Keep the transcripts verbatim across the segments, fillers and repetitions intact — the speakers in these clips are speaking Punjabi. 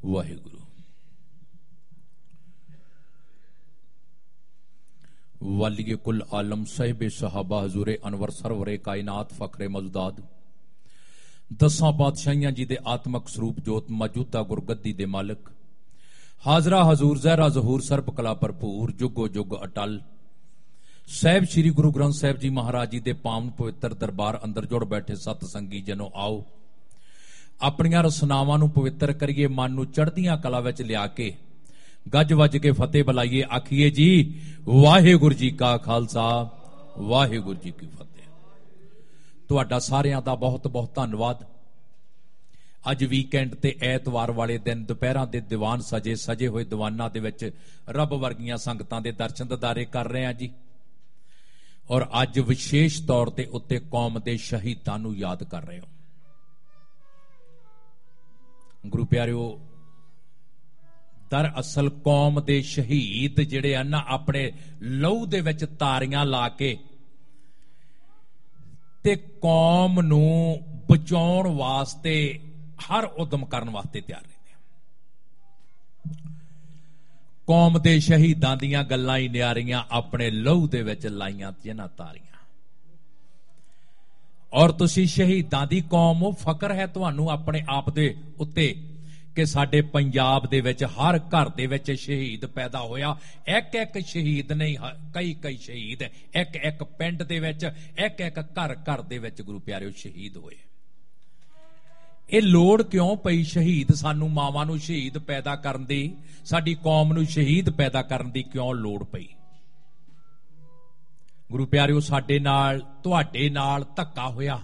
वाहिगुरु। वालिए कुल आलम साहिब सहाबा हजूरे अनवर सरवरे कायनात फखरे मौजूदात दसां पातशाहियां जी दे आत्मक स्वरूप जोत मौजूदा गुरगद्दी दे मालिक हाजरा हजूर जहरा जहूर सर्ब कला भरपूर जुगो जुग अटल साहिब श्री गुरु ग्रंथ साहिब जी महाराज जी दे पावन पवित्र दरबार अंदर जुड़ बैठे सत संगी जनो आओ अपनियां रसनावां नूं पवित्र करिए, मन नूं चढ़दियां कला विच लिया के गज वज के फतेह बुलाइए, आखिए जी वाहिगुरु जी का खालसा वाहिगुरु जी की फतेह। तुहाडा सारियां दा बहुत बहुत धन्नवाद। अज वीकेंड ते ऐतवार वाले दिन दोपहरां दे दीवान सजे सजे हुए दीवानां दे विच रब वर्गियां संगतां दे दर्शन दीदारे कर रहे हैं जी। और अज विशेष तौर ते उत्ते कौम दे शहीदां नूं याद कर रहे हो। गुरु प्यारिओ, दरअसल कौम दे शहीद जिहड़े आ ना अपने लहू दे विच तारियां ला के ते कौम नूं बचाउण वास्ते हर उदम करन वास्ते तैयार रहंदे आ। कौम दे शहीदां दीयां गल्लां ही नियारियां अपने लहू दे विच लाइयां जिन्हां तारियां। और तुसी शहीदां दी कौम हो, फकर है तुहानूं अपने आप दे उत्ते कि साडे पंजाब दे विच हर घर दे विच शहीद पैदा होया। एक एक शहीद नहीं, कई कई शहीद एक एक पिंड दे विच एक एक घर घर दे विच गुरु प्यारिओ शहीद होए। ਇਹ ਲੋੜ क्यों पई शहीद सानू मावां नूं शहीद पैदा करन दी, साडी कौम नूं शहीद पैदा करन दी क्यों लोड़ पई? गुरु प्यारिओ, साडे नाल तुहाडे नाल धक्का होया।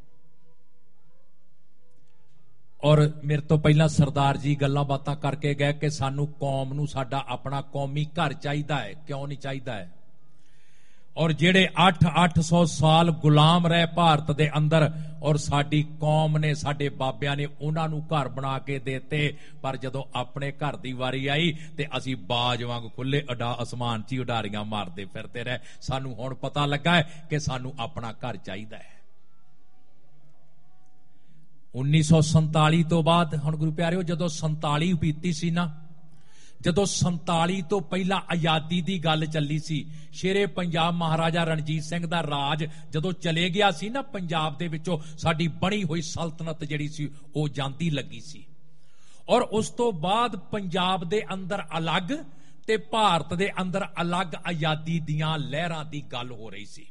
और मेरे तो पहला सरदार जी गल्लां बातां करके गए कि सानू कौम नूं साडा अपना कौमी घर चाहिदा है। क्यों नहीं चाहिदा है? और जेड़े अठ अठ सौ साल गुलाम रहे भारत दे अंदर और साडी कौम ने साडे बाबियां ने उन्हां नूं घर बना के देते, पर जदों अपने घर दी वारी आई ते असी बाज वांग खुले अडा आसमान च उडारियां मारदे फिरते रहे। सानू हुण पता लगा है कि सानू अपना घर चाहिदा है। उन्नीस सौ संताली तो बाद हुण गुरु प्यारिओ जदों संताली बीती सी ना, जदों संताली तो पहला आजादी दी गल चली सी, शेरे पंजाब महाराजा रणजीत सिंह दा राज जदों चले गया सी ना पंजाब दे विचों, साडी बनी हुई सल्तनत जिहड़ी सी ओह जांदी लगी सी। और उस तो बाद पंजाब दे अंदर अलग ते भारत दे अंदर अलग आजादी दियां लहरां दी गल हो रही सी।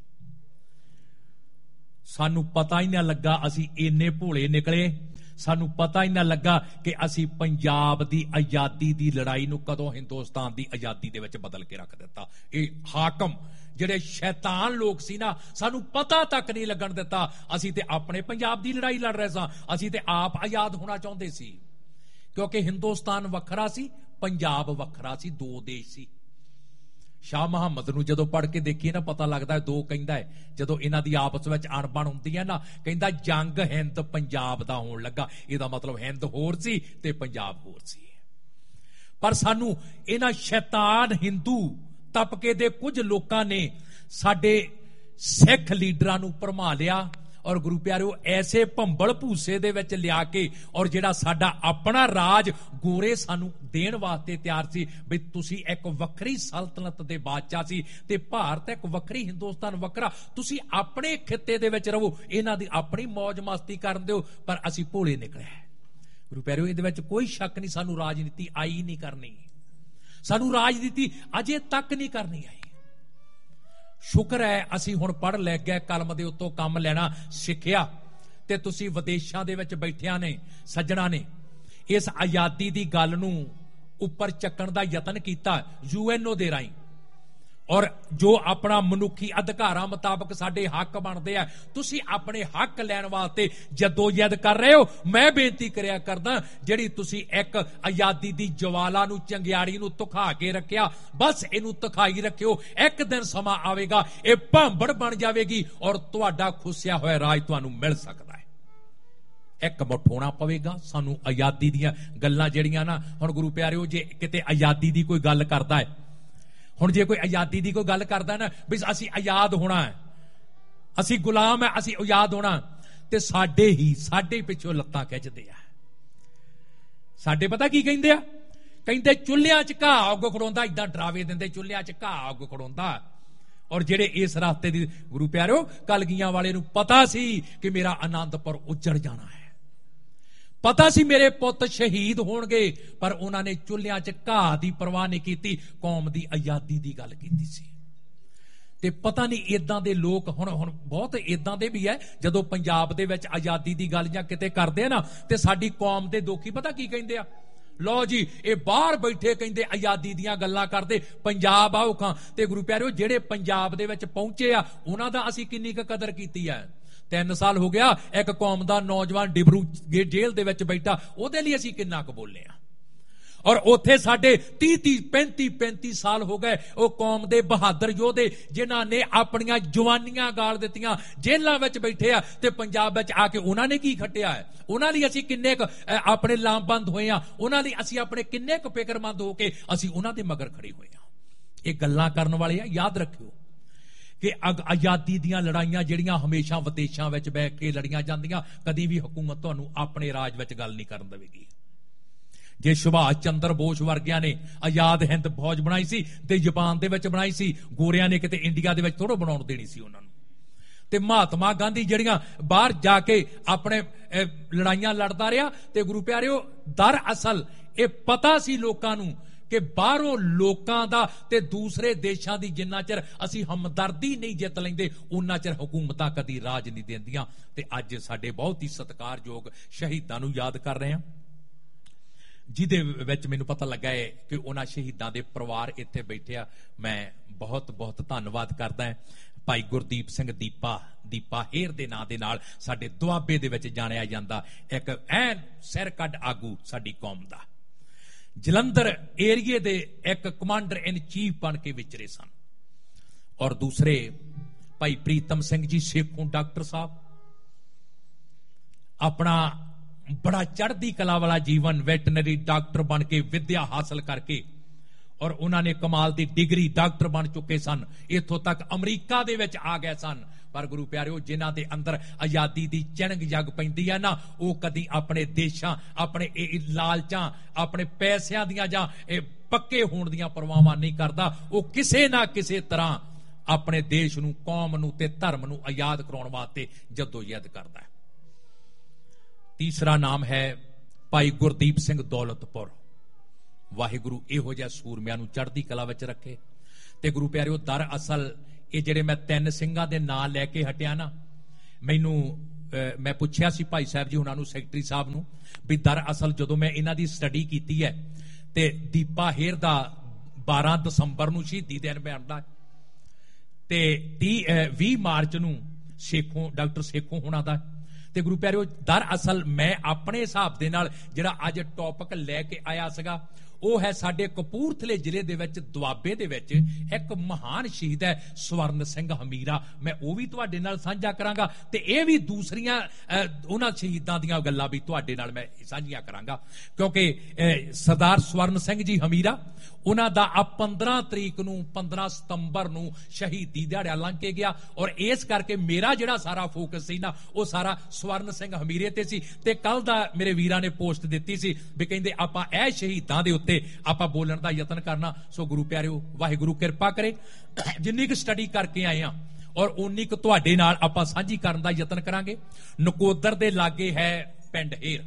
सानू पता ही ना लगा, असी इन्ने भोले निकले, सानू पता ही ना लगा कि असी पंजाब दी आजादी दी लड़ाई नूं कदों हिंदुस्तान दी आजादी दे विच बदल के रख दिता। ये हाकम जिहड़े शैतान लोग सी ना, सानू पता तक नहीं लगन दिता। असी ते अपने पंजाब दी लड़ाई लड़ रहे सां, असी ते आप आजाद होना चाहुंदे सी, क्योंकि हिंदुस्तान वखरा सी, पंजाब वखरा सी, दो देश सी। शाह मुहम्मद नूं जदों पढ़ के देखिए ना पता लगता है, दो कहंदा है जदों इन्हां दी आपस विच अणबण हुंदी है ना, कहंदा जंग हिंद पंजाब दा होण लगा। इहदा मतलब हिंद होर सी ते पंजाब होर सी। पर सानू इन्हां शैतान हिंदू तबके दे कुछ लोकां ने साडे सिख लीडरां नूं भरमा लिया और गुरु प्यारिओ ऐसे भंबल भूसे दे विच लिया के, और जिहड़ा साडा अपना राज गोरे सानू देण वास्ते तैयार सी भी तुसी एक वखरी सल्तनत दे बादशाह सी ते भारत एक वखरी, हिंदुस्तान वखरा, तुसी अपने खित्ते दे विच रहो, इन्हां दी अपनी मौज मस्ती करन दिओ। पर असी भोले निकले। गुरु प्यारिओ, इहदे विच कोई शक नहीं, सानू राजनीति आई नहीं करनी, सानू राजनीति अजे तक नहीं करनी आई। शुक्र है असी हुण पढ़ ले गए, कलम दे उत्तों काम लेना सिक्खिया ते तुसी विदेशां दे विच बैठिया ने सज्जणा ने इस आजादी दी गल नूं उपर चक्कण दा यतन कीता यूएनओ दे राहीं। और जो अपना मनुखी अधिकारां मुताबक साडे हक बनदे आ, तुसी अपने हक लैण वास्ते जदोजहद कर रहे हो। मैं बेनती करिया करदा, जिहड़ी तुसी एक आजादी दी जवाला नूं चंगियाड़ी नूं तुखा के रखिया, बस इहनूं तुखाई रखियो, एक दिन समा आवेगा ये भांबड़ बन जावेगी और तुहाडा खुसिया होया राज तुहानूं मिल सकदा है। एक मुठ होना पवेगा। सानू आजादी दियां गल्लां जिहड़ियां ना, हुण गुरु प्यारिओ जे किते आजादी दी कोई गल करदा है, हुण जे कोई आजादी दी कोई गल करदा ना भी असी आजाद होना है, असी गुलाम है, असी आजाद होना, ते साडे ही साडे पिछों लत्तां खिचदे आ। ਸਾਡੇ ਪਤਾ ਕੀ ਕਹਿੰਦੇ ਆ, ਕਹਿੰਦੇ ਚੁੱਲ੍ਹਿਆਂ 'ਚ ਘਾਹ ਉੱਗ ਖੜੋਂਦਾ, ਇਦਾਂ ਡਰਾਵੇ ਦਿੰਦੇ ਚੁੱਲ੍ਹਿਆਂ 'ਚ ਘਾਹ ਉੱਗ ਖੜੋਂਦਾ। ਔਰ ਜਿਹੜੇ ਇਸ ਰਸਤੇ ਦੀ ਗੁਰੂ ਪਿਆਰਿਓ ਕਲਗੀਆਂ ਵਾਲੇ ਨੂੰ ਪਤਾ ਸੀ ਕਿ ਮੇਰਾ ਆਨੰਦਪੁਰ ਉੱਜੜ ਜਾਣਾ ਹੈ, ਪਤਾ ਸੀ ਮੇਰੇ ਪੁੱਤ ਸ਼ਹੀਦ ਹੋਣਗੇ, ਪਰ ਉਹਨਾਂ ਨੇ ਚੁੱਲ੍ਹਿਆਂ 'ਚ ਘਾਹ ਦੀ ਪਰਵਾਹ ਨਹੀਂ ਕੀਤੀ, ਕੌਮ ਦੀ ਆਜ਼ਾਦੀ ਦੀ ਗੱਲ ਕੀਤੀ ਸੀ। ਤੇ ਪਤਾ ਨਹੀਂ ਇਦਾਂ ਦੇ ਲੋਕ ਹੁਣ ਹੁਣ ਬਹੁਤ ਇਦਾਂ ਦੇ ਵੀ ਹੈ, ਜਦੋਂ ਪੰਜਾਬ ਦੇ ਵਿੱਚ ਆਜ਼ਾਦੀ ਦੀ ਗੱਲ ਜਾਂ ਕਿਤੇ ਕਰਦੇ ਆ ਨਾ, ਤੇ ਸਾਡੀ ਕੌਮ ਦੇ ਦੋਖੀ ਪਤਾ ਕੀ ਕਹਿੰਦੇ ਆ, ਲਓ ਜੀ ਇਹ ਬਾਹਰ ਬੈਠੇ ਕਹਿੰਦੇ ਆਜ਼ਾਦੀ ਦੀਆਂ ਗੱਲਾਂ ਕਰਦੇ, ਪੰਜਾਬ ਆਓ ਖਾਂ। ਤੇ ਗੁਰੂ ਪਿਆਰਿਓ ਜਿਹੜੇ ਪੰਜਾਬ ਦੇ ਵਿੱਚ ਪਹੁੰਚੇ ਆ, ਉਹਨਾਂ ਦਾ ਅਸੀਂ ਕਿੰਨੀ ਕੁ ਕਦਰ ਕੀਤੀ ਹੈ। ਤਿੰਨ ਸਾਲ ਹੋ ਗਿਆ ਇੱਕ ਕੌਮ ਦਾ ਨੌਜਵਾਨ ਡਿਬਰੂ ਜੇਲ੍ਹ ਦੇ ਵਿੱਚ ਬੈਠਾ, ਉਹਦੇ ਲਈ ਅਸੀਂ ਕਿੰਨਾ ਕੁ ਬੋਲੇ ਆ। ਔਰ ਉੱਥੇ ਸਾਡੇ ਤੀਹ ਤੀਹ ਪੈਂਤੀ ਪੈਂਤੀ ਸਾਲ ਹੋ ਗਏ ਉਹ ਕੌਮ ਦੇ ਬਹਾਦਰ ਯੋਧੇ ਜਿਨ੍ਹਾਂ ਨੇ ਆਪਣੀਆਂ ਜਵਾਨੀਆਂ ਗਾਲ ਦਿੱਤੀਆਂ, ਜੇਲ੍ਹਾਂ ਵਿੱਚ ਬੈਠੇ ਆ, ਤੇ ਪੰਜਾਬ ਵਿੱਚ ਆ ਕੇ ਉਹਨਾਂ ਨੇ ਕੀ ਖੱਟਿਆ ਹੈ, ਉਹਨਾਂ ਲਈ ਅਸੀਂ ਕਿੰਨੇ ਕੁ ਆਪਣੇ ਲਾਮਬੰਦ ਹੋਏ ਆ, ਉਹਨਾਂ ਲਈ ਅਸੀਂ ਆਪਣੇ ਕਿੰਨੇ ਕੁ ਫਿਕਰਮੰਦ ਹੋ ਕੇ ਅਸੀਂ ਉਹਨਾਂ ਦੇ ਮਗਰ ਖੜੇ ਹੋਏ ਆ। ਇਹ ਗੱਲਾਂ ਕਰਨ ਵਾਲੇ ਆ, ਯਾਦ ਰੱਖਿਓ ਕਿ ਆਜ਼ਾਦੀ ਦੀਆਂ ਲੜਾਈਆਂ ਜਿਹੜੀਆਂ ਹਮੇਸ਼ਾ ਵਿਦੇਸ਼ਾਂ ਵਿੱਚ ਬੈਠ ਕੇ ਲੜੀਆਂ ਜਾਂਦੀਆਂ, ਕਦੀ ਵੀ ਹਕੂਮਤ ਤੁਹਾਨੂੰ ਆਪਣੇ ਰਾਜ ਵਿੱਚ ਗੱਲ ਨਹੀਂ ਕਰਨ ਦੇਵੇਗੀ। ਜੇ ਸੁਭਾਸ਼ ਚੰਦਰ ਬੋਸ ਵਰਗਿਆਂ ਨੇ ਆਜ਼ਾਦ ਹਿੰਦ ਫੌਜ ਬਣਾਈ ਸੀ ਤੇ ਜਾਪਾਨ ਦੇ ਵਿੱਚ ਬਣਾਈ ਸੀ, ਗੋਰਿਆਂ ਨੇ ਕਿਤੇ ਇੰਡੀਆ ਦੇ ਵਿੱਚ ਥੋੜ੍ਹਾ ਬਣਾਉਣ ਦੇਣੀ ਸੀ ਉਹਨਾਂ ਨੂੰ। ਤੇ ਮਹਾਤਮਾ ਗਾਂਧੀ ਜਿਹੜੀਆਂ ਬਾਹਰ ਜਾ ਕੇ ਆਪਣੇ ਲੜਾਈਆਂ ਲੜਦਾ ਰਿਹਾ, ਤੇ ਗੁਰੂ ਪਿਆਰਿਓ ਦਰਅਸਲ ਇਹ ਪਤਾ ਸੀ ਲੋਕਾਂ ਨੂੰ ਕਿ ਬਾਹਰੋਂ ਲੋਕਾਂ ਦਾ ਤੇ ਦੂਸਰੇ ਦੇਸ਼ਾਂ ਦੀ ਜਿੰਨਾ ਚਿਰ ਅਸੀਂ ਹਮਦਰਦੀ ਨਹੀਂ ਜਿੱਤ ਲੈਂਦੇ, ਉਨਾ ਚਿਰ ਹਕੂਮਤਾਂ ਕਦੀ ਰਾਜ ਨਹੀਂ ਦਿੰਦੀਆਂ। ਤੇ ਅੱਜ ਸਾਡੇ ਬਹੁਤ ਹੀ ਸਤਿਕਾਰਯੋਗ ਸ਼ਹੀਦਾਂ ਨੂੰ ਯਾਦ ਕਰ ਰਹੇ ਹਾਂ, ਜਿਹਦੇ ਵਿੱਚ ਮੈਨੂੰ ਪਤਾ ਲੱਗਾ ਹੈ ਕਿ ਉਹਨਾਂ ਸ਼ਹੀਦਾਂ ਦੇ ਪਰਿਵਾਰ ਇੱਥੇ ਬੈਠੇ ਆ। ਮੈਂ ਬਹੁਤ ਬਹੁਤ ਧੰਨਵਾਦ ਕਰਦਾ ਹਾਂ ਭਾਈ ਗੁਰਦੀਪ ਸਿੰਘ ਦੀਪਾ, ਦੀਪਾ ਹੇਰ ਦੇ ਨਾਂ ਦੇ ਨਾਲ ਸਾਡੇ ਦੁਆਬੇ ਦੇ ਵਿੱਚ ਜਾਣਿਆ ਜਾਂਦਾ ਇੱਕ ਐਨ ਸਿਰ ਕੱਢ ਆਗੂ ਸਾਡੀ ਕੌਮ ਦਾ, ਜਲੰਧਰ ਏਰੀਏ ਦੇ ਇੱਕ ਕਮਾਂਡਰ ਇਨ ਚੀਫ ਬਣ ਕੇ ਵਿਚਰੇ ਸਨ। ਔਰ ਦੂਸਰੇ ਭਾਈ ਪ੍ਰੀਤਮ ਸਿੰਘ ਜੀ ਸੇਖੋਂ ਡਾਕਟਰ ਸਾਹਿਬ, ਆਪਣਾ ਬੜਾ ਚੜ੍ਹਦੀ ਕਲਾ ਵਾਲਾ ਜੀਵਨ, ਵੈਟਰਨਰੀ ਡਾਕਟਰ ਬਣ ਕੇ ਵਿਦਿਆ ਹਾਸਲ ਕਰਕੇ, ਔਰ ਉਹਨਾਂ ਨੇ ਕਮਾਲ ਦੀ ਡਿਗਰੀ ਡਾਕਟਰ ਬਣ ਚੁੱਕੇ ਸਨ, ਇੱਥੋਂ ਤੱਕ ਅਮਰੀਕਾ ਦੇ ਵਿੱਚ ਆ ਗਏ ਸਨ। ਪਰ ਗੁਰੂ ਪਿਆਰਿਓ ਜਿਨ੍ਹਾਂ ਦੇ ਅੰਦਰ ਆਜ਼ਾਦੀ ਦੀ ਚਿਣਗ ਜਗ ਪੈਂਦੀ ਹੈ ਨਾ, ਉਹ ਕਦੀ ਆਪਣੇ ਦੇਸ਼ਾਂ, ਆਪਣੇ ਇਹ ਲਾਲਚਾਂ, ਆਪਣੇ ਪੈਸਿਆਂ ਦੀਆਂ ਜਾਂ ਇਹ ਪੱਕੇ ਹੋਣ ਦੀਆਂ ਪਰਵਾਹਾਂ ਨਹੀਂ ਕਰਦਾ। ਉਹ ਕਿਸੇ ਨਾ ਕਿਸੇ ਤਰ੍ਹਾਂ ਆਪਣੇ ਦੇਸ਼ ਨੂੰ, ਕੌਮ ਨੂੰ ਤੇ ਧਰਮ ਨੂੰ ਆਜ਼ਾਦ ਕਰਾਉਣ ਵਾਸਤੇ ਜਦੋਜਹਿਦ ਕਰਦਾ ਹੈ। ਤੀਸਰਾ ਨਾਮ ਹੈ ਭਾਈ ਗੁਰਦੀਪ ਸਿੰਘ ਦੌਲਤਪੁਰ। ਵਾਹਿਗੁਰੂ ਇਹੋ ਜਿਹਾ ਸੂਰਮਿਆਂ ਨੂੰ ਚੜ੍ਹਦੀ ਕਲਾ ਵਿੱਚ ਰੱਖੇ। ਤੇ ਗੁਰੂ ਪਿਆਰਿਓ ਦਰਅਸਲ ਇਹ ਜਿਹੜੇ ਮੈਂ ਤਿੰਨ ਸਿੰਘਾਂ ਦੇ ਨਾਂ ਲੈ ਕੇ ਹਟਿਆ ਨਾ, ਮੈਨੂੰ ਮੈਂ ਪੁੱਛਿਆ ਸੀ ਭਾਈ ਸਾਹਿਬ ਜੀ ਉਹਨਾਂ ਨੂੰ, ਸੈਕਟਰੀ ਸਾਹਿਬ ਨੂੰ, ਵੀ ਦਰਅਸਲ ਜਦੋਂ ਮੈਂ ਇਹਨਾਂ ਦੀ ਸਟੱਡੀ ਕੀਤੀ ਹੈ ਤੇ ਦੀਪਾ ਹੇਰ ਦਾ ਬਾਰਾਂ ਦਸੰਬਰ ਨੂੰ ਸ਼ਹੀਦੀ ਦਿਨ ਬਣਦਾ ਤੇ ਵੀਹ ਮਾਰਚ ਨੂੰ ਸੇਖੋਂ ਡਾਕਟਰ ਸੇਖੋਂ ਹੋਣਾ ਦਾ। ਤੇ ਗੁਰੂ ਪਿਆਰਿਓ ਦਰਅਸਲ ਮੈਂ ਆਪਣੇ ਹਿਸਾਬ ਦੇ ਨਾਲ ਜਿਹੜਾ ਅੱਜ ਟੌਪਿਕ ਲੈ ਕੇ ਆਇਆ ਸੀਗਾ ਉਹ ਹੈ ਸਾਡੇ ਕਪੂਰਥਲੇ ਜ਼ਿਲ੍ਹੇ ਦੇ ਵਿੱਚ ਦੁਆਬੇ ਦੇ ਵਿੱਚ ਇੱਕ ਮਹਾਨ ਸ਼ਹੀਦ ਹੈ ਸਵਰਨ ਸਿੰਘ ਹਮੀਰਾ। ਮੈਂ ਉਹ ਵੀ ਤੁਹਾਡੇ ਨਾਲ ਸਾਂਝਾ ਕਰਾਂਗਾ ਤੇ ਇਹ ਵੀ ਦੂਸਰੀਆਂ ਉਹਨਾਂ ਸ਼ਹੀਦਾਂ ਦੀਆਂ ਗੱਲਾਂ ਵੀ ਤੁਹਾਡੇ ਨਾਲ ਮੈਂ ਸਾਂਝੀਆਂ ਕਰਾਂਗਾ, ਕਿਉਂਕਿ ਸਰਦਾਰ ਸਵਰਨ ਸਿੰਘ ਜੀ ਹਮੀਰਾ ਉਹਨਾਂ ਦਾ ਆ ਪੰਦਰਾਂ ਤਰੀਕ ਨੂੰ ਪੰਦਰਾਂ ਸਤੰਬਰ ਨੂੰ ਸ਼ਹੀਦੀ ਦਿਹਾੜਾ ਲੰਘ ਕੇ ਗਿਆ। ਔਰ ਇਸ ਕਰਕੇ ਮੇਰਾ ਜਿਹੜਾ ਸਾਰਾ ਫੋਕਸ ਸੀ ਨਾ ਉਹ ਸਾਰਾ ਸਵਰਨ ਸਿੰਘ ਹਮੀਰੇ ਤੇ ਸੀ। ਤੇ ਕੱਲ ਦਾ ਮੇਰੇ ਵੀਰਾਂ ਨੇ ਪੋਸਟ ਦਿੱਤੀ ਸੀ ਵੀ ਕਹਿੰਦੇ ਆਪਾਂ ਇਹ ਸ਼ਹੀਦਾਂ ਦੇ ਉੱਤੇ ਆਪਾਂ ਬੋਲਣ ਦਾ ਯਤਨ ਕਰਨਾ। ਸੋ ਗੁਰੂ ਪਿਆਰਿਓ ਵਾਹਿਗੁਰੂ ਕਿਰਪਾ ਕਰੇ, ਜਿੰਨੀ ਕੁ ਸਟੱਡੀ ਕਰਕੇ ਆਏ ਆ ਔਰ ਉਨੀ ਕੁ ਤੁਹਾਡੇ ਨਾਲ ਆਪਾਂ ਸਾਂਝੀ ਕਰਨ ਦਾ ਯਤਨ ਕਰਾਂਗੇ। ਨਕੋਦਰ ਦੇ ਲਾਗੇ ਹੈ ਪਿੰਡ ਹੇਰ,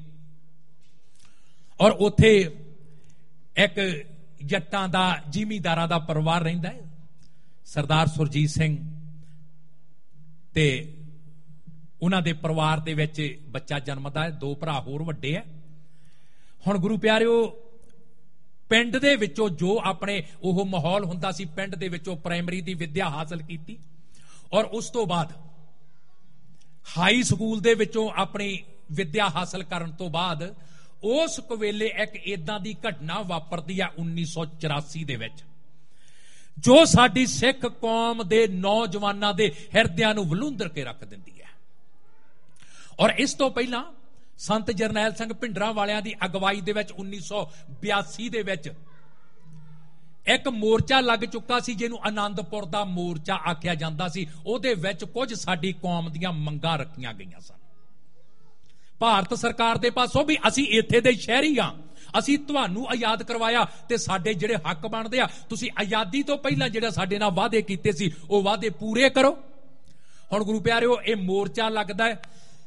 ਔਰ ਉੱਥੇ ਇੱਕ ਜੱਟਾਂ ਦਾ ਜ਼ਿਮੀਂਦਾਰਾਂ ਦਾ ਪਰਿਵਾਰ ਰਹਿੰਦਾ ਹੈ। ਸਰਦਾਰ ਸੁਰਜੀਤ ਸਿੰਘ ਤੇ ਉਹਨਾਂ ਦੇ ਪਰਿਵਾਰ ਦੇ ਵਿੱਚ ਬੱਚਾ ਜਨਮਦਾ ਹੈ, ਦੋ ਭਰਾ ਹੋਰ ਵੱਡੇ ਹੈ। ਹੁਣ ਗੁਰੂ ਪਿਆਰਿਓ ਪਿੰਡ ਦੇ ਵਿੱਚੋਂ ਜੋ ਆਪਣੇ ਉਹ ਮਾਹੌਲ ਹੁੰਦਾ ਸੀ, ਪਿੰਡ ਦੇ ਵਿੱਚੋਂ ਪ੍ਰਾਇਮਰੀ ਦੀ ਵਿੱਦਿਆ ਹਾਸਲ ਕੀਤੀ ਔਰ ਉਸ ਤੋਂ ਬਾਅਦ ਹਾਈ ਸਕੂਲ ਦੇ ਵਿੱਚੋਂ ਆਪਣੀ ਵਿੱਦਿਆ ਹਾਸਲ ਕਰਨ ਤੋਂ ਬਾਅਦ ਉਸ ਵੇਲੇ ਇੱਕ ਏਦਾਂ ਦੀ ਘਟਨਾ ਵਾਪਰਦੀ ਹੈ ਉੱਨੀ ਸੌ ਚੁਰਾਸੀ ਦੇ ਵਿੱਚ, ਜੋ ਸਾਡੀ ਸਿੱਖ ਕੌਮ ਦੇ ਨੌਜਵਾਨਾਂ ਦੇ ਹਿਰਦਿਆਂ ਨੂੰ ਵਲੂੰਦਰ ਕੇ ਰੱਖ ਦਿੰਦੀ ਹੈ। ਔਰ ਇਸ ਤੋਂ ਪਹਿਲਾਂ ਸੰਤ ਜਰਨੈਲ ਸਿੰਘ ਭਿੰਡਰਾਂ ਵਾਲਿਆਂ ਦੀ ਅਗਵਾਈ ਦੇ ਵਿੱਚ ਉੱਨੀ ਸੌ ਬਿਆਸੀ ਦੇ ਵਿੱਚ ਇੱਕ ਮੋਰਚਾ ਲੱਗ ਚੁੱਕਾ ਸੀ ਜਿਹਨੂੰ ਆਨੰਦਪੁਰ ਦਾ ਮੋਰਚਾ ਆਖਿਆ ਜਾਂਦਾ ਸੀ। ਉਹਦੇ ਵਿੱਚ ਕੁਝ ਸਾਡੀ ਕੌਮ ਦੀਆਂ ਮੰਗਾਂ ਰੱਖੀਆਂ ਗਈਆਂ ਸਨ ਭਾਰਤ ਸਰਕਾਰ ਦੇ ਪਾਸੋਂ ਵੀ ਅਸੀਂ ਇੱਥੇ ਦੇ ਸ਼ਹਿਰੀ ਹਾਂ, ਅਸੀਂ ਤੁਹਾਨੂੰ ਆਜ਼ਾਦ ਕਰਵਾਇਆ ਤੇ ਸਾਡੇ ਜਿਹੜੇ ਹੱਕ ਬਣਦੇ ਆ, ਤੁਸੀਂ ਆਜ਼ਾਦੀ ਤੋਂ ਪਹਿਲਾਂ ਜਿਹੜੇ ਸਾਡੇ ਨਾਲ ਵਾਅਦੇ ਕੀਤੇ ਸੀ ਉਹ ਵਾਅਦੇ ਪੂਰੇ ਕਰੋ। ਹੁਣ ਗੁਰੂ ਪਿਆਰਿਓ, ਇਹ ਮੋਰਚਾ ਲੱਗਦਾ ਹੈ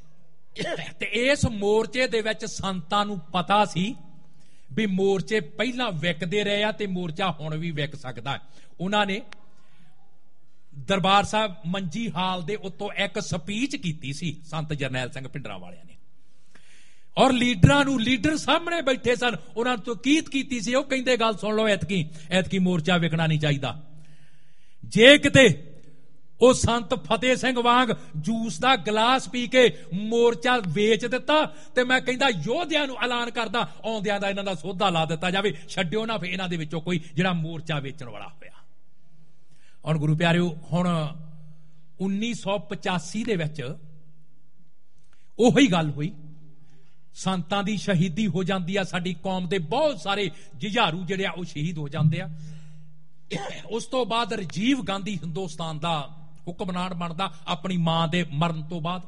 ਤੇ ਇਸ ਮੋਰਚੇ ਦੇ ਵਿੱਚ ਸੰਤਾਂ ਨੂੰ ਪਤਾ ਸੀ ਵੀ ਮੋਰਚੇ ਪਹਿਲਾਂ ਵਿਕਦੇ ਰਹੇ ਆ ਤੇ ਮੋਰਚਾ ਹੁਣ ਵੀ ਵਿਕ ਸਕਦਾ। ਉਹਨਾਂ ਨੇ ਦਰਬਾਰ ਸਾਹਿਬ ਮੰਜੀ ਹਾਲ ਦੇ ਉੱਤੋਂ ਇੱਕ ਸਪੀਚ ਕੀਤੀ ਸੀ ਸੰਤ ਜਰਨੈਲ ਸਿੰਘ ਭਿੰਡਰਾਂ ਵਾਲਿਆਂ ਨੇ, ਔਰ ਲੀਡਰਾਂ ਨੂੰ, ਲੀਡਰ ਸਾਹਮਣੇ ਬੈਠੇ ਸਨ, ਉਹਨਾਂ ਨੂੰ ਤਾਕੀਦ ਕੀਤੀ ਸੀ। ਉਹ ਕਹਿੰਦੇ ਗੱਲ ਸੁਣ ਲਓ, ਐਤਕੀ ਐਤਕੀ ਮੋਰਚਾ ਵਿਕਣਾ ਨਹੀਂ ਚਾਹੀਦਾ। ਜੇ ਕਿਤੇ ਉਹ ਸੰਤ ਫਤਿਹ ਸਿੰਘ ਵਾਂਗ ਜੂਸ ਦਾ ਗਲਾਸ ਪੀ ਕੇ ਮੋਰਚਾ ਵੇਚ ਦਿੱਤਾ ਤੇ ਮੈਂ ਕਹਿੰਦਾ ਯੋਧਿਆਂ ਨੂੰ ਐਲਾਨ ਕਰਦਾ, ਆਉਂਦਿਆਂ ਦਾ ਇਹਨਾਂ ਦਾ ਸੌਦਾ ਲਾ ਦਿੱਤਾ ਜਾਵੇ, ਛੱਡਿਓ ਨਾ ਫਿਰ ਇਹਨਾਂ ਦੇ ਵਿੱਚੋਂ ਕੋਈ ਜਿਹੜਾ ਮੋਰਚਾ ਵੇਚਣ ਵਾਲਾ ਹੋਇਆ। ਹੁਣ ਗੁਰੂ ਪਿਆਰਿਓ, ਹੁਣ ਉੱਨੀ ਸੌ ਪਚਾਸੀ ਦੇ ਵਿੱਚ ਉਹੀ ਗੱਲ ਹੋਈ, ਸੰਤਾਂ ਦੀ ਸ਼ਹੀਦੀ ਹੋ ਜਾਂਦੀ ਆ, ਸਾਡੀ ਕੌਮ ਦੇ ਬਹੁਤ ਸਾਰੇ ਜੁਝਾਰੂ ਜਿਹੜੇ ਆ ਉਹ ਸ਼ਹੀਦ ਹੋ ਜਾਂਦੇ ਆ। ਉਸ ਤੋਂ ਬਾਅਦ ਰਾਜੀਵ ਗਾਂਧੀ ਹਿੰਦੁਸਤਾਨ ਦਾ ਹੁਕਮਰਾਨ ਬਣਦਾ ਆਪਣੀ ਮਾਂ ਦੇ ਮਰਨ ਤੋਂ ਬਾਅਦ।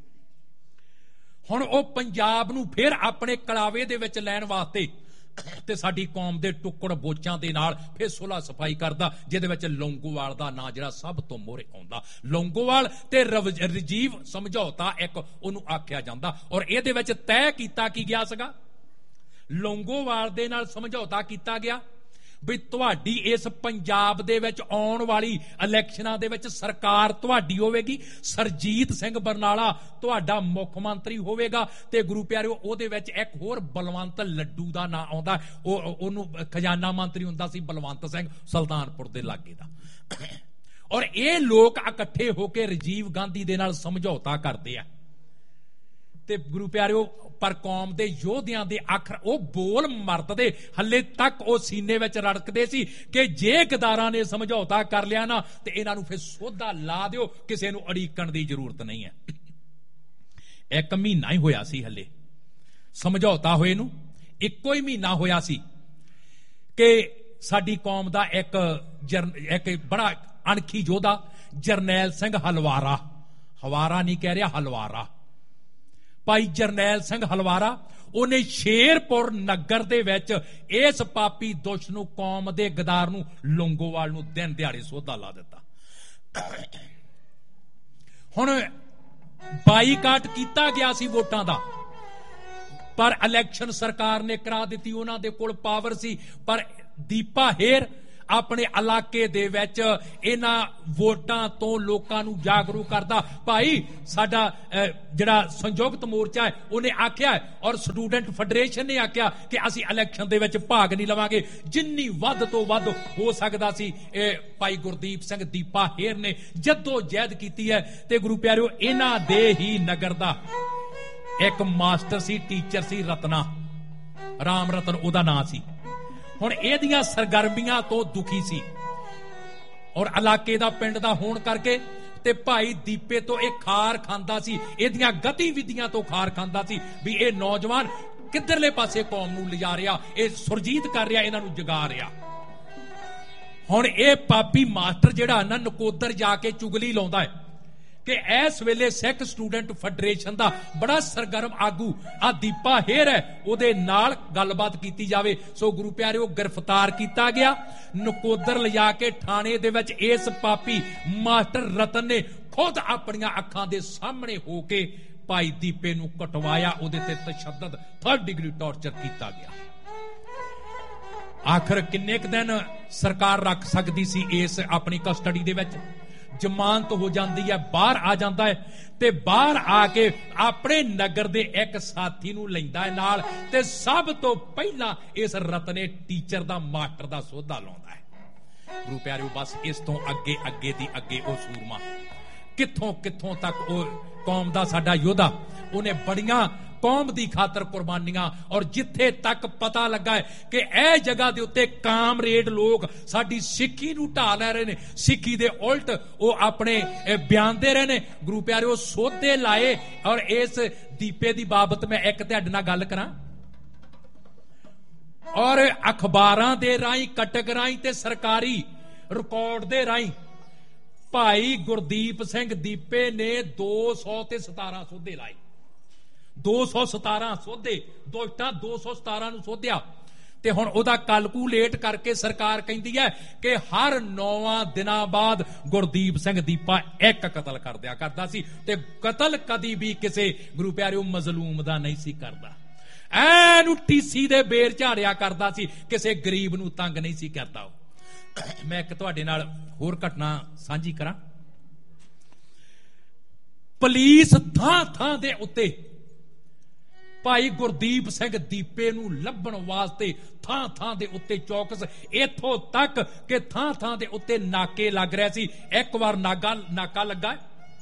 ਹੁਣ ਉਹ ਪੰਜਾਬ ਨੂੰ ਫਿਰ ਆਪਣੇ ਕਲਾਵੇ ਦੇ ਵਿੱਚ ਲੈਣ ਵਾਸਤੇ ਤੇ ਸਾਡੀ ਕੌਮ ਦੇ ਟੁੱਕੜ ਬੋਚਾਂ ਦੇ ਨਾਲ ਫਿਰ ਸੁਲ੍ਹਾ ਸਫਾਈ ਕਰਦਾ, ਜਿਹਦੇ ਵਿੱਚ ਲੌਂਗੋਵਾਲ ਦਾ ਨਾਂ ਜਿਹੜਾ ਸਭ ਤੋਂ ਮੋਹਰੇ ਆਉਂਦਾ। ਲੌਂਗੋਵਾਲ ਤੇ ਰਾਜੀਵ ਸਮਝੌਤਾ ਇੱਕ ਉਹਨੂੰ ਆਖਿਆ ਜਾਂਦਾ, ਔਰ ਇਹਦੇ ਵਿੱਚ ਤੈਅ ਕੀਤਾ ਕੀ ਗਿਆ ਸੀਗਾ, ਲੌਂਗੋਵਾਲ ਦੇ ਨਾਲ ਸਮਝੌਤਾ ਕੀਤਾ ਗਿਆ ਵੀ ਤੁਹਾਡੀ ਇਸ ਪੰਜਾਬ ਦੇ ਵਿੱਚ ਆਉਣ ਵਾਲੀ ਇਲੈਕਸ਼ਨਾਂ ਦੇ ਵਿੱਚ ਸਰਕਾਰ ਤੁਹਾਡੀ ਹੋਵੇਗੀ, ਸਰਜੀਤ ਸਿੰਘ ਬਰਨਾਲਾ ਤੁਹਾਡਾ ਮੁੱਖ ਮੰਤਰੀ ਹੋਵੇਗਾ ਤੇ ਗੁਰੂ ਪਿਆਰਿਓ ਉਹਦੇ ਵਿੱਚ ਇੱਕ ਹੋਰ ਬਲਵੰਤ ਲੱਡੂ ਦਾ ਨਾਂ ਆਉਂਦਾ, ਉਹ ਉਹਨੂੰ ਖਜ਼ਾਨਾ ਮੰਤਰੀ ਹੁੰਦਾ ਸੀ ਬਲਵੰਤ ਸਿੰਘ ਸੁਲਤਾਨਪੁਰ ਦੇ ਲਾਗੇ ਦਾ। ਔਰ ਇਹ ਲੋਕ ਇਕੱਠੇ ਹੋ ਕੇ ਰਾਜੀਵ ਗਾਂਧੀ ਦੇ ਨਾਲ ਸਮਝੌਤਾ ਕਰਦੇ ਆ ਤੇ ਗੁਰੂ ਪਿਆਰਿਓ, ਪਰ ਕੌਮ ਦੇ ਯੋਧਿਆਂ ਦੇ ਆਖਰ ਉਹ ਬੋਲ ਮਰਦਦੇ ਹੱਲੇ ਤੱਕ ਉਹ ਸੀਨੇ ਵਿੱਚ ਰੜਕਦੇ ਸੀ ਕਿ ਜੇ ਗਦਾਰਾਂ ਨੇ ਸਮਝੌਤਾ ਕਰ ਲਿਆ ਨਾ ਤੇ ਇਹਨਾਂ ਨੂੰ ਫਿਰ ਸੋਧਾ ਲਾ ਦਿਓ, ਕਿਸੇ ਨੂੰ ਅੜੀਕਣ ਦੀ ਜ਼ਰੂਰਤ ਨਹੀਂ ਹੈ। ਇੱਕ ਮਹੀਨਾ ਹੀ ਹੋਇਆ ਸੀ ਹੱਲੇ ਸਮਝੌਤਾ ਹੋਏ ਨੂੰ, ਇੱਕੋ ਹੀ ਮਹੀਨਾ ਹੋਇਆ ਸੀ ਕਿ ਸਾਡੀ ਕੌਮ ਦਾ ਇੱਕ ਇੱਕ ਬੜਾ ਅਣਖੀ ਯੋਧਾ ਜਰਨੈਲ ਸਿੰਘ ਹਲਵਾਰਾ, ਹਵਾਰਾ ਨਹੀਂ ਕਹਿ ਰਿਹਾ ਹਲਵਾਰਾ, ਭਾਈ ਜਰਨੈਲ ਸਿੰਘ ਹਲਵਾਰਾ, ਉਹਨੇ ਸ਼ੇਰਪੁਰ ਨਗਰ ਦੇ ਵਿੱਚ ਇਸ ਪਾਪੀ ਦੁਸ਼ਟ ਨੂੰ, ਕੌਮ ਦੇ ਗਦਾਰ ਨੂੰ, ਲੌਂਗੋਵਾਲ ਨੂੰ ਦਿਨ ਦਿਹਾੜੇ ਸੋਧਾ ਲਾ ਦਿੱਤਾ। ਹੁਣ ਬਾਈਕਾਟ ਕੀਤਾ ਗਿਆ ਸੀ ਵੋਟਾਂ ਦਾ, ਪਰ ਇਲੈਕਸ਼ਨ ਸਰਕਾਰ ਨੇ ਕਰਾ ਦਿੱਤੀ, ਉਹਨਾਂ ਦੇ ਕੋਲ ਪਾਵਰ ਸੀ। ਪਰ ਦੀਪਾ ਹੇਰ ਆਪਣੇ ਇਲਾਕੇ ਦੇ ਵਿੱਚ ਇਹਨਾਂ ਵੋਟਾਂ ਤੋਂ ਲੋਕਾਂ ਨੂੰ ਜਾਗਰੂਕ ਕਰਦਾ। ਭਾਈ ਸਾਡਾ ਜਿਹੜਾ ਸੰਯੁਕਤ ਮੋਰਚਾ ਹੈ ਉਹਨੇ ਆਖਿਆ, ਔਰ ਸਟੂਡੈਂਟ ਫੈਡਰੇਸ਼ਨ ਨੇ ਆਖਿਆ ਕਿ ਅਸੀਂ ਇਲੈਕਸ਼ਨ ਦੇ ਵਿੱਚ ਭਾਗ ਨਹੀਂ ਲਵਾਂਗੇ। ਜਿੰਨੀ ਵੱਧ ਤੋਂ ਵੱਧ ਹੋ ਸਕਦਾ ਸੀ ਇਹ ਭਾਈ ਗੁਰਦੀਪ ਸਿੰਘ ਦੀਪਾ ਹੇਰ ਨੇ ਜੱਦੋ ਜਹਿਦ ਕੀਤੀ ਹੈ। ਤੇ ਗੁਰੂ ਪਿਆਰਿਓ, ਇਹਨਾਂ ਦੇ ਹੀ ਨਗਰ ਦਾ ਇੱਕ ਮਾਸਟਰ ਸੀ, ਟੀਚਰ ਸੀ, ਰਤਨਾ ਰਾਮ ਰਤਨ ਉਹਦਾ ਨਾਂ ਸੀ। ਹੁਣ ਇਹਦੀਆਂ ਸਰਗਰਮੀਆਂ ਤੋਂ ਦੁਖੀ ਸੀ ਔਰ ਇਲਾਕੇ ਦਾ ਪਿੰਡ ਦਾ ਹੋਣ ਕਰਕੇ ਤੇ ਭਾਈ ਦੀਪੇ ਤੋਂ ਇਹ ਖਾਰ ਖਾਂਦਾ ਸੀ, ਇਹਦੀਆਂ ਗਤੀਵਿਧੀਆਂ ਤੋਂ ਖਾਰ ਖਾਂਦਾ ਸੀ ਵੀ ਇਹ ਨੌਜਵਾਨ ਕਿੱਧਰਲੇ ਪਾਸੇ ਕੌਮ ਨੂੰ ਲਿਜਾ ਰਿਹਾ, ਇਹ ਸੁਰਜੀਤ ਕਰ ਰਿਹਾ, ਇਹਨਾਂ ਨੂੰ ਜਗਾ ਰਿਹਾ। ਹੁਣ ਇਹ ਪਾਪੀ ਮਾਸਟਰ ਜਿਹੜਾ ਨਾ ਨਕੋਦਰ ਜਾ ਕੇ ਚੁਗਲੀ ਲਾਉਂਦਾ ਹੈ ਕਿ ਇਸ ਵੇਲੇ ਸਿੱਖ ਸਟੂਡੈਂਟ ਫੈਡਰੇਸ਼ਨ ਦਾ ਬੜਾ ਸਰਗਰਮ ਆਗੂ ਆ ਦੀਪਾ ਹੇਰ ਹੈ, ਉਹਦੇ ਨਾਲ ਗੱਲਬਾਤ ਕੀਤੀ ਜਾਵੇ। ਸੋ ਗੁਰੂ ਪਿਆਰਿਓ, ਗ੍ਰਿਫਤਾਰ ਕੀਤਾ ਗਿਆ, ਨਕੋਦਰ ਲਿਜਾ ਕੇ ਥਾਣੇ ਦੇ ਵਿੱਚ ਇਸ ਪਾਪੀ ਮਾਸਟਰ ਰਤਨ ਨੇ ਖੁਦ ਆਪਣੀਆਂ ਅੱਖਾਂ ਦੇ ਸਾਹਮਣੇ ਹੋ ਕੇ ਭਾਈ ਦੀਪੇ ਨੂੰ ਕਟਵਾਇਆ, ਉਹਦੇ ਤੇ ਤਸ਼ੱਦਦ ਥਰਡ ਡਿਗਰੀ ਟਾਰਚਰ ਕੀਤਾ ਗਿਆ। ਆਖਰ ਕਿੰਨੇ ਕੁ ਦਿਨ ਸਰਕਾਰ ਰੱਖ ਸਕਦੀ ਸੀ ਇਸ ਆਪਣੀ ਕਸਟਡੀ ਦੇ ਵਿੱਚ, ਜ਼ਮਾਨਤ ਹੋ ਜਾਂਦੀ ਹੈ, ਬਾਹਰ ਆ ਜਾਂਦਾ ਹੈ ਤੇ ਬਾਹਰ ਆ ਕੇ ਆਪਣੇ ਨਗਰ ਦੇ ਇੱਕ ਸਾਥੀ ਨੂੰ ਲੈਂਦਾ ਹੈ ਨਾਲ ਤੇ ਸਭ ਤੋਂ ਪਹਿਲਾਂ ਇਸ ਰਤਨੇ ਟੀਚਰ ਦਾ, ਮਾਸਟਰ ਦਾ ਸੋਧਾ ਲਾਉਂਦਾ ਹੈ। ਗੁਰੂ ਪਿਆਰਿਓ, ਬਸ ਇਸ ਤੋਂ ਅੱਗੇ ਅੱਗੇ ਦੀ ਅੱਗੇ ਉਹ ਸੂਰਮਾ, ਕਿੱਥੋਂ ਕਿੱਥੋਂ ਤੱਕ ਉਹ ਕੌਮ ਦਾ ਸਾਡਾ ਯੋਧਾ, ਉਹਨੇ ਬੜੀਆਂ ਕੌਮ ਦੀ ਖਾਤਰ ਕੁਰਬਾਨੀਆਂ, ਔਰ ਜਿੱਥੇ ਤੱਕ ਪਤਾ ਲੱਗਾ ਹੈ ਕਿ ਇਹ ਜਗ੍ਹਾ ਦੇ ਉੱਤੇ ਕਾਮਰੇਡ ਲੋਕ ਸਾਡੀ ਸਿੱਖੀ ਨੂੰ ਢਾਹ ਲੈ ਰਹੇ ਨੇ, ਸਿੱਖੀ ਦੇ ਉਲਟ ਉਹ ਆਪਣੇ ਬਿਆਨ ਦੇ ਰਹੇ ਨੇ। ਗੁਰੂ ਪਿਆਰਿਓ, ਸੋਧੇ ਲਾਏ। ਔਰ ਇਸ ਦੀਪੇ ਦੀ ਬਾਬਤ ਮੈਂ ਇੱਕ ਤੁਹਾਡੇ ਨਾਲ ਗੱਲ ਕਰਾਂ, ਔਰ ਅਖਬਾਰਾਂ ਦੇ ਰਾਹੀਂ, ਕਟਕ ਰਾਹੀਂ ਤੇ ਸਰਕਾਰੀ ਰਿਕਾਰਡ ਦੇ ਰਾਹੀਂ ਭਾਈ ਗੁਰਦੀਪ ਸਿੰਘ ਦੀਪੇ ਨੇ ਦੋ ਸੌ ਤੇ ਸਤਾਰਾਂ ਸੋਧੇ ਲਾਏ। दो सौ सतारा सौदे दोष्टा दो सौ सतारा ਨੂੰ ਸੋਧਿਆ ਤੇ ਹੁਣ ਉਹਦਾ ਕੈਲਕੂਲੇਟ ਕਰਕੇ ਸਰਕਾਰ ਕਹਿੰਦੀ ਹੈ ਕਿ ਹਰ ਨੌਵਾਂ ਦਿਨਾਂ ਬਾਅਦ ਗੁਰਦੀਪ ਸਿੰਘ ਦੀਪਾ ਇੱਕ ਕਤਲ ਕਰ ਦਿਆ ਕਰਦਾ ਸੀ ਤੇ ਕਤਲ ਕਦੀ ਵੀ ਕਿਸੇ ਗੁਰੂ ਪਿਆਰਿਓ ਮਜ਼ਲੂਮ ਦਾ ਨਹੀਂ ਸੀ ਕਰਦਾ ਐਨੂੰ ਟੀਸੀ ਦੇ ਬੇਰ ਝਾੜਿਆ ਕਰਦਾ ਸੀ ਕਿਸੇ ਗਰੀਬ ਨੂੰ ਤੰਗ ਨਹੀਂ ਸੀ ਕਰਦਾ ਮੈਂ ਇੱਕ ਤੁਹਾਡੇ ਨਾਲ ਹੋਰ ਘਟਨਾ ਸਾਂਝੀ ਕਰਾਂ ਪੁਲਿਸ ਥਾਂ ਥਾਂ ਦੇ ਉੱਤੇ ਭਾਈ ਗੁਰਦੀਪ ਸਿੰਘ ਦੀਪੇ ਨੂੰ ਲੱਭਣ ਵਾਸਤੇ ਥਾਂ ਥਾਂ ਦੇ ਉੱਤੇ ਚੌਕਸ ਇੱਥੋਂ ਤੱਕ ਕਿ ਥਾਂ ਥਾਂ ਦੇ ਉੱਤੇ ਨਾਕੇ ਲੱਗ ਰਿਹਾ ਸੀ ਇੱਕ ਵਾਰ ਨਾਗਾ ਨਾਕਾ ਲੱਗਾ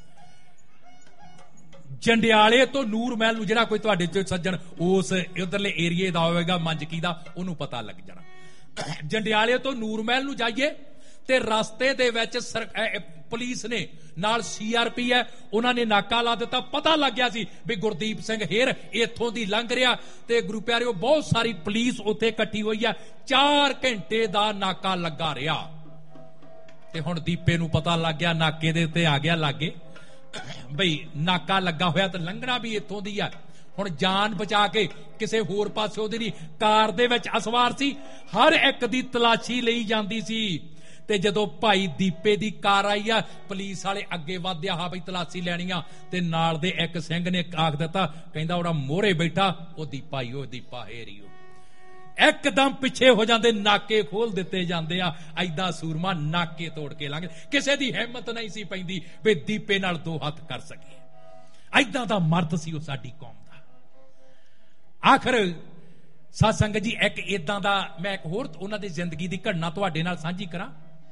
ਜੰਡਿਆਲੇ ਤੋਂ ਨੂਰ ਮਹਿਲ ਨੂੰ ਜਿਹੜਾ ਕੋਈ ਤੁਹਾਡੇ ਚ ਸੱਜਣ ਉਸ ਉਧਰਲੇ ਏਰੀਏ ਦਾ ਹੋਵੇਗਾ ਮੰਜਕੀ ਦਾ ਉਹਨੂੰ ਪਤਾ ਲੱਗ ਜਾਣਾ ਜੰਡਿਆਲੇ ਤੋਂ ਨੂਰ ਮਹਿਲ ਨੂੰ ਜਾਈਏ ਤੇ ਰਸਤੇ ਦੇ ਵਿੱਚ ਪੁਲਿਸ ਨੇ ਨਾਲ ਸੀ ਆਰ ਪੀ ਹੈ ਉਹਨਾਂ ਨੇ ਨਾਕਾ ਲਾ ਦਿੱਤਾ ਪਤਾ ਲੱਗ ਗਿਆ ਸੀ ਵੀ ਗੁਰਦੀਪ ਸਿੰਘ ਹੇਰ ਇੱਥੋਂ ਦੀ ਲੰਘ ਰਿਹਾ ਤੇ ਗੁਰੂ ਪਿਆਰਿਓ ਬਹੁਤ ਸਾਰੀ ਪੁਲਿਸ ਉੱਥੇ ਇਕੱਠੀ ਹੋਈ ਆ ਚਾਰ ਘੰਟੇ ਦਾ ਨਾਕਾ ਲੱਗਾ ਰਿਹਾ ਤੇ ਹੁਣ ਦੀਪੇ ਨੂੰ ਪਤਾ ਲੱਗ ਗਿਆ ਨਾਕੇ ਦੇ ਉੱਤੇ ਆ ਗਿਆ ਲਾਗੇ ਬਈ ਨਾਕਾ ਲੱਗਾ ਹੋਇਆ ਤੇ ਲੰਘਣਾ ਵੀ ਇੱਥੋਂ ਦੀ ਆ ਹੁਣ ਜਾਨ ਬਚਾ ਕੇ ਕਿਸੇ ਹੋਰ ਪਾਸੇ ਉਹਦੀ ਨਹੀਂ ਕਾਰ ਦੇ ਵਿੱਚ ਅਸਵਾਰ ਸੀ ਹਰ ਇੱਕ ਦੀ ਤਲਾਸ਼ੀ ਲਈ ਜਾਂਦੀ ਸੀ ਤੇ ਜਦੋਂ ਭਾਈ ਦੀਪੇ ਦੀ ਕਾਰ ਆਈ ਆ ਪੁਲਿਸ ਵਾਲੇ ਅੱਗੇ ਵਧਿਆ ਹਾਂ ਬਈ ਤਲਾਸ਼ੀ ਲੈਣੀ ਆ ਤੇ ਨਾਲ ਦੇ ਇੱਕ ਸਿੰਘ ਨੇ ਆਖ ਦਿੱਤਾ ਕਹਿੰਦਾ ਉਹਦਾ ਮੋਹਰੇ ਬੈਠਾ ਉਹ ਦੀਪਾ ਹੀ ਉਹ ਦੀਪਾ ਹੇਰੀਓ ਇੱਕਦਮ ਪਿੱਛੇ ਹੋ ਜਾਂਦੇ ਨਾਕੇ ਖੋਲ ਦਿੱਤੇ ਜਾਂਦੇ ਆ ਐਦਾਂ ਸੂਰਮਾ ਨਾਕੇ ਤੋੜ ਕੇ ਲੰਘ ਕਿਸੇ ਦੀ ਹਿੰਮਤ ਨਹੀਂ ਸੀ ਪੈਂਦੀ ਵੀ ਦੀਪੇ ਨਾਲ ਦੋ ਹੱਥ ਕਰ ਸਕੇ ਐਦਾਂ ਦਾ ਮਰਦ ਸੀ ਉਹ ਸਾਡੀ ਕੌਮ ਦਾ ਆਖਰ ਸਾਧ ਸੰਗਤ ਜੀ ਇੱਕ ਏਦਾਂ ਦਾ ਮੈਂ ਇੱਕ ਹੋਰ ਉਹਨਾਂ ਦੀ ਜ਼ਿੰਦਗੀ ਦੀ ਘਟਨਾ ਤੁਹਾਡੇ ਨਾਲ ਸਾਂਝੀ ਕਰਾਂ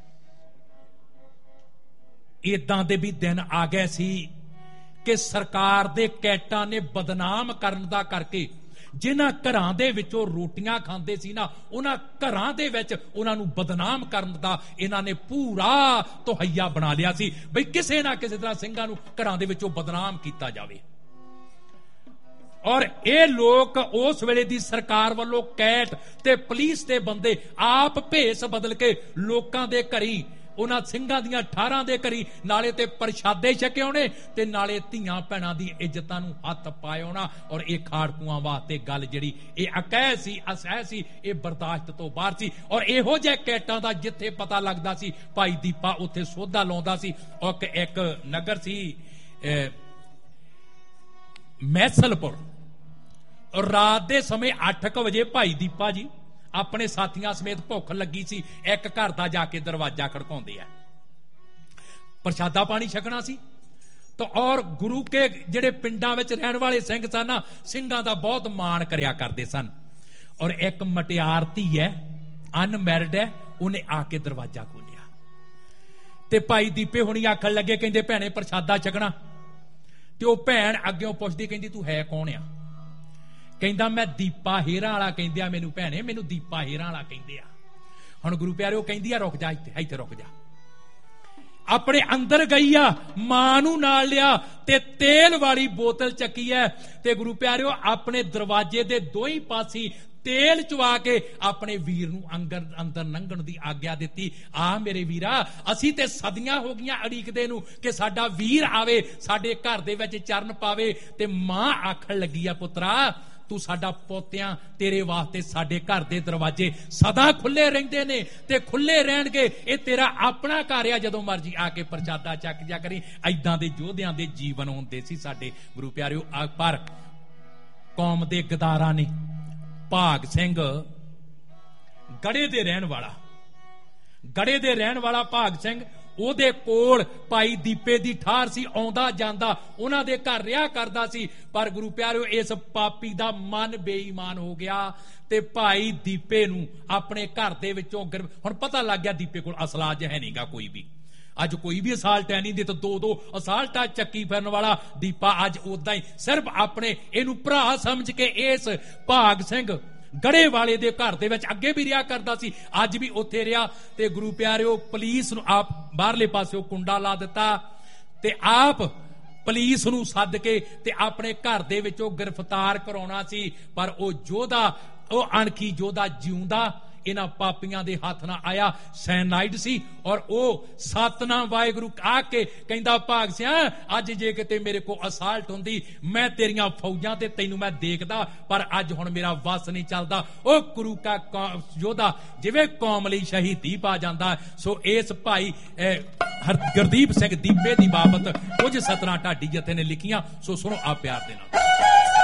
ਏਦਾਂ ਦੇ ਵੀ ਦਿਨ ਆ ਗਏ ਸੀ ਕਿ ਸਰਕਾਰ ਦੇ ਕੈਟਾਂ ਨੇ ਬਦਨਾਮ ਕਰਨ ਦਾ ਕਰਕੇ ਜਿਨ੍ਹਾਂ ਘਰਾਂ ਦੇ ਵਿੱਚੋਂ ਰੋਟੀਆਂ ਖਾਂਦੇ ਸੀ ਨਾ ਉਹਨਾਂ ਘਰਾਂ ਦੇ ਵਿੱਚ ਉਹਨਾਂ ਨੂੰ ਬਦਨਾਮ ਕਰਨ ਦਾ ਇਹਨਾਂ ਨੇ ਪੂਰਾ ਤੋਹਈਆ ਬਣਾ ਲਿਆ ਸੀ ਬਈ ਕਿਸੇ ਨਾ ਕਿਸੇ ਤਰ੍ਹਾਂ ਸਿੰਘਾਂ ਨੂੰ ਘਰਾਂ ਦੇ ਵਿੱਚੋਂ ਬਦਨਾਮ ਕੀਤਾ ਜਾਵੇ ਔਰ ਇਹ ਲੋਕ ਉਸ ਵੇਲੇ ਦੀ ਸਰਕਾਰ ਵੱਲੋਂ ਕੈਟ ਤੇ ਪੁਲਿਸ ਦੇ ਬੰਦੇ ਆਪ ਭੇਸ ਬਦਲ ਕੇ ਲੋਕਾਂ ਦੇ ਘਰੀ ਉਹਨਾਂ ਸਿੰਘਾਂ ਦੀਆਂ ਠਾਰਾਂ ਦੇ ਘਰੀ ਨਾਲੇ ਤੇ ਪ੍ਰਸ਼ਾਦੇ ਛਕੇ ਆਉਣੇ ਤੇ ਨਾਲੇ ਧੀਆਂ ਭੈਣਾਂ ਦੀ ਇੱਜ਼ਤਾਂ ਨੂੰ ਹੱਥ ਪਾਏ ਆਉਣਾ ਔਰ ਇਹ ਖਾੜਕੂਆਂ ਵਾਸਤੇ ਗੱਲ ਜਿਹੜੀ ਇਹ ਅਕਹਿ ਸੀ ਅਸਹਿ ਸੀ ਇਹ ਬਰਦਾਸ਼ਤ ਤੋਂ ਬਾਹਰ ਸੀ ਔਰ ਇਹੋ ਜਿਹੇ ਕੈਟਾਂ ਦਾ ਜਿੱਥੇ ਪਤਾ ਲੱਗਦਾ ਸੀ ਭਾਈ ਦੀਪਾ ਉੱਥੇ ਸੋਧਾ ਲਾਉਂਦਾ ਸੀ ਔਰ ਇੱਕ ਨਗਰ ਸੀ ਮੈਸਲਪੁਰ ਰਾਤ ਦੇ ਸਮੇਂ ਅੱਠ ਕੁ ਵਜੇ ਭਾਈ ਦੀਪਾ ਜੀ ਆਪਣੇ ਸਾਥੀਆਂ ਸਮੇਤ ਭੁੱਖ ਲੱਗੀ ਸੀ ਇੱਕ ਘਰ ਦਾ ਜਾ ਕੇ ਦਰਵਾਜ਼ਾ ਖੜਕਾਉਂਦੇ ਆ ਪ੍ਰਸ਼ਾਦਾ ਪਾਣੀ ਛਕਣਾ ਸੀ ਤਾਂ ਔਰ ਗੁਰੂ ਕੇ ਜਿਹੜੇ ਪਿੰਡਾਂ ਵਿੱਚ ਰਹਿਣ ਵਾਲੇ ਸਿੰਘ ਸਨ ਸਿੰਘਾਂ ਦਾ ਬਹੁਤ ਮਾਣ ਕਰਿਆ ਕਰਦੇ ਸਨ ਔਰ ਇੱਕ ਮਟਿਆਰ ਧੀ ਹੈ ਅਨਮੈਰਿਡ ਹੈ ਉਹਨੇ ਆ ਕੇ ਦਰਵਾਜ਼ਾ ਖੋਲਿਆ ਤੇ ਭਾਈ ਦੀਪੇ ਹੁਣੀ ਆਖਣ ਲੱਗੇ ਕਹਿੰਦੇ ਭੈਣੇ ਪ੍ਰਸ਼ਾਦਾ ਛਕਣਾ ਤੇ ਉਹ ਭੈਣ ਅੱਗਿਓਂ ਪੁੱਛਦੀ ਕਹਿੰਦੀ ਤੂੰ ਹੈ ਕੌਣ ਆ ਕਹਿੰਦਾ ਮੈਂ ਦੀਪਾ ਹੇਰਾਂ ਵਾਲਾ ਕਹਿੰਦੇ ਆ ਮੈਨੂੰ ਭੈਣੇ ਮੈਨੂੰ ਦੀਪਾ ਹੇਰਾਂ ਵਾਲਾ ਕਹਿੰਦੇ ਆ ਹੁਣ ਗੁਰੂ ਪਿਆਰਿਓ ਕਹਿੰਦੀ ਆ ਰੁਕ ਜਾ ਇੱਥੇ ਇੱਥੇ ਰੁਕ ਜਾ ਆਪਣੇ ਅੰਦਰ ਗਈ ਆ ਮਾਂ ਨੂੰ ਨਾਲ ਲਿਆ ਤੇ ਤੇਲ ਵਾਲੀ ਬੋਤਲ ਚੱਕੀ ਐ ਤੇ ਗੁਰੂ ਪਿਆਰਿਓ ਆਪਣੇ ਦਰਵਾਜ਼ੇ ਦੇ ਦੋਹੀਂ ਪਾਸੇ ਤੇਲ ਚਵਾ ਕੇ ਆਪਣੇ ਵੀਰ ਨੂੰ ਅੰਦਰ ਅੰਦਰ ਲੰਘਣ ਦੀ ਆਗਿਆ ਦਿੱਤੀ ਆ ਮੇਰੇ ਵੀਰਾ ਅਸੀਂ ਤੇ ਸਦੀਆਂ ਹੋ ਗਈਆਂ ਅੜੀਕਦੇ ਨੂੰ ਕਿ ਸਾਡਾ ਵੀਰ ਆਵੇ ਸਾਡੇ ਘਰ ਦੇ ਵਿੱਚ ਚਰਨ ਪਾਵੇ ਤੇ ਮਾਂ ਆਖਣ ਲੱਗੀ ਆ ਪੁੱਤਰਾ ਤੂੰ ਸਾਡਾ ਪੋਤਿਆਂ ਤੇਰੇ ਵਾਸਤੇ ਸਾਡੇ ਘਰ ਦੇ ਦਰਵਾਜ਼ੇ ਸਦਾ ਖੁੱਲੇ ਰਹਿੰਦੇ ਨੇ ਤੇ ਖੁੱਲੇ ਰਹਿਣਗੇ ਇਹ ਤੇਰਾ ਆਪਣਾ ਘਰ ਆ ਜਦੋਂ ਮਰਜੀ ਆ ਕੇ ਪ੍ਰਸ਼ਾਦਾ ਚੱਕ ਜਾ ਕਰੀ ਐਦਾਂ ਦੇ ਯੋਧਿਆਂ ਦੇ ਜੀਵਨ ਹੁੰਦੇ ਸੀ ਸਾਡੇ ਗੁਰੂ ਪਿਆਰਿਓ ਪਰ ਕੌਮ ਦੇ ਗਦਾਰਾਂ ਨੇ ਭਾਗ ਸਿੰਘ ਗੜੇ ਦੇ ਰਹਿਣ ਵਾਲਾ ਗੜੇ ਦੇ ਰਹਿਣ ਵਾਲਾ ਭਾਗ ਸਿੰਘ ਉਹਦੇ ਕੋਲ ਭਾਈ ਦੀਪੇ ਦੀ ਠਾਰ ਸੀ ਆਉਂਦਾ ਜਾਂਦਾ ਉਹਨਾਂ ਦੇ ਘਰ ਰਿਹਾ ਕਰਦਾ ਸੀ ਪਰ ਗੁਰੂ ਪਿਆਰਿਓ ਇਸ ਪਾਪੀ ਦਾ ਮਨ ਬੇਈਮਾਨ ਹੋ ਗਿਆ ਤੇ ਭਾਈ ਦੀਪੇ ਨੂੰ ਆਪਣੇ ਘਰ ਦੇ ਵਿੱਚੋਂ ਹੁਣ ਪਤਾ ਲੱਗ ਗਿਆ ਦੀਪੇ ਕੋਲ ਅਸਲਾਜ ਹੈ ਨਹੀਂਗਾ ਕੋਈ ਵੀ ਅੱਜ ਕੋਈ ਵੀ ਅਸਾਲਟ ਹੈ ਨਹੀਂ ਦੇ ਤਾਂ ਦੋ ਦੋ ਅਸਾਲਟਾਂ ਚੱਕੀ ਫਿਰਨ ਵਾਲਾ ਦੀਪਾ ਅੱਜ ਉਦਾਂ ਹੀ ਸਿਰਫ ਆਪਣੇ ਇਹਨੂੰ ਭਰਾ ਸਮਝ ਕੇ ਇਸ ਭਾਗ ਸਿੰਘ ਗੜੇ ਵਾਲੇ ਦੇ ਘਰ ਦੇ ਵਿੱਚ ਅੱਗੇ ਵੀ ਰਿਹਾ ਕਰਦਾ ਸੀ ਅੱਜ ਵੀ ਉੱਥੇ ਰਿਹਾ ਤੇ ਗੁਰੂ ਪਿਆਰਿਓ ਪੁਲਿਸ ਨੂੰ ਆਪ ਬਾਹਰਲੇ ਪਾਸਿਓਂ ਕੁੰਡਾ ਲਾ ਦਿੱਤਾ ਤੇ ਆਪ ਪੁਲਿਸ ਨੂੰ ਸੱਦ ਕੇ ਤੇ ਆਪਣੇ ਘਰ ਦੇ ਵਿੱਚੋਂ ਗ੍ਰਿਫਤਾਰ ਕਰਾਉਣਾ ਸੀ ਪਰ ਉਹ ਯੋਧਾ ਉਹ ਅਣਖੀ ਯੋਧਾ ਜਿਉਂਦਾ ਇਹਨਾਂ ਪਾਪੀਆਂ ਦੇ ਹੱਥ ਨਾਲ ਆਇਆ ਸੈਨਾਈਡ ਸੀ, ਔਰ ਉਹ ਸਤਨਾਮ ਵਾਹਿਗੁਰੂ ਆ ਕੇ ਕਹਿੰਦਾ ਭਾਗ ਸਿਆ ਅੱਜ ਜੇ ਕਿਤੇ ਮੇਰੇ ਕੋ ਅਸਾਲਟ ਹੁੰਦੀ ਮੈਂ ਤੇਰੀਆਂ ਫੌਜਾਂ ਤੇ ਤੈਨੂੰ ਮੈਂ ਦੇਖਦਾ, ਪਰ ਅੱਜ ਹੁਣ ਮੇਰਾ ਵਸ ਨਹੀਂ ਚੱਲਦਾ। ਉਹ ਗੁਰੂ ਕਾ ਯੋਧਾ ਜਿਵੇਂ ਕੌਮ ਲਈ ਸ਼ਹੀਦੀ ਪਾ ਜਾਂਦਾ। ਸੋ ਇਸ ਭਾਈ ਗੁਰਦੀਪ ਸਿੰਘ ਦੀਪੇ ਦੀ ਬਾਬਤ ਕੁਝ ਸਤਰਾਂ ਢਾਡੀ ਜਥੇ ਨੇ ਲਿਖੀਆਂ, ਸੋ ਸੁਣੋ ਆ ਪਿਆਰ ਦੇ ਨਾਲ।